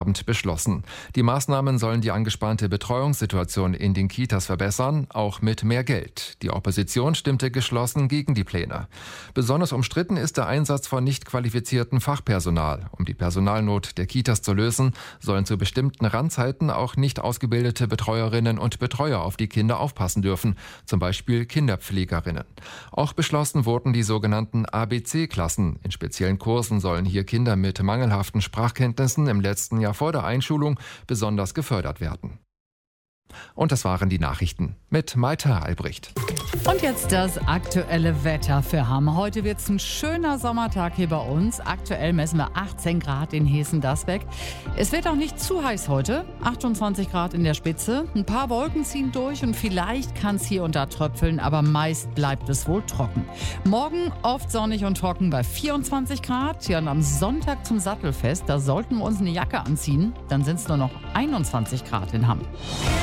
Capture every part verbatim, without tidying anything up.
beschlossen. Die Maßnahmen sollen die angespannte Betreuungssituation in den Kitas verbessern, auch mit mehr Geld. Die Opposition stimmte geschlossen gegen die Pläne. Besonders umstritten ist der Einsatz von nicht qualifiziertem Fachpersonal. Um die Personalnot der Kitas zu lösen, sollen zu bestimmten Randzeiten auch nicht ausgebildete Betreuerinnen und Betreuer auf die Kinder aufpassen dürfen, zum Beispiel Kinderpflegerinnen. Auch beschlossen wurden die sogenannten A B C-Klassen. In speziellen Kursen sollen hier Kinder mit mangelhaften Sprachkenntnissen im letzten Jahr vor der Einschulung besonders gefördert werden. Und das waren die Nachrichten mit Maita Albrecht. Und jetzt das aktuelle Wetter für Hamm. Heute wird es ein schöner Sommertag hier bei uns. Aktuell messen wir achtzehn Grad in Hessen-Dasbeck. Es wird auch nicht zu heiß heute. achtundzwanzig Grad in der Spitze. Ein paar Wolken ziehen durch und vielleicht kann es hier und da tröpfeln, aber meist bleibt es wohl trocken. Morgen oft sonnig und trocken bei vierundzwanzig Grad. Ja, und am Sonntag zum Sattelfest, da sollten wir uns eine Jacke anziehen. Dann sind es nur noch einundzwanzig Grad in Hamm.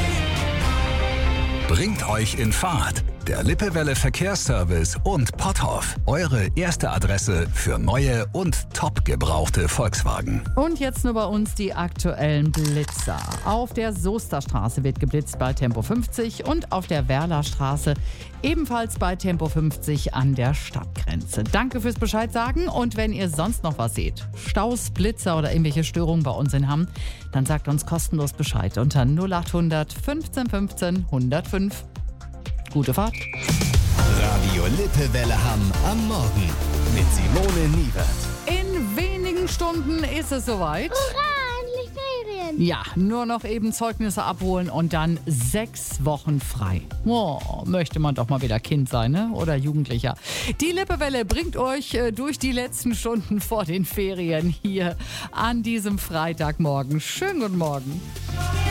Bringt euch in Fahrt. Der Lippewelle Verkehrsservice und Potthoff. Eure erste Adresse für neue und top gebrauchte Volkswagen. Und jetzt nur bei uns die aktuellen Blitzer. Auf der Soesterstraße wird geblitzt bei Tempo fünfzig und auf der Werlerstraße ebenfalls bei Tempo fünfzig an der Stadtgrenze. Danke fürs Bescheid sagen und wenn ihr sonst noch was seht, Staus, Blitzer oder irgendwelche Störungen bei uns in Hamm, dann sagt uns kostenlos Bescheid unter null achthundert fünfzehn fünfzehn hundertfünf. Gute Fahrt. Radio Lippewelle Hamm am Morgen mit Simone Niewert. In wenigen Stunden ist es soweit. Hurra, endlich Ferien! Ja, nur noch eben Zeugnisse abholen und dann sechs Wochen frei. Oh, möchte man doch mal wieder Kind sein, ne? Oder Jugendlicher. Die Lippewelle bringt euch äh, durch die letzten Stunden vor den Ferien hier an diesem Freitagmorgen. Schönen guten Morgen.